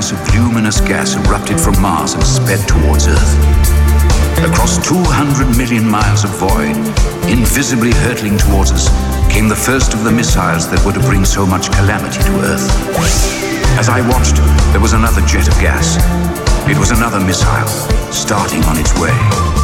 mass of luminous gas erupted from Mars and sped towards Earth. Across 200 million miles of void, invisibly hurtling towards us, came the first of the missiles that were to bring so much calamity to Earth. As I watched, there was another jet of gas. It was another missile, starting on its way.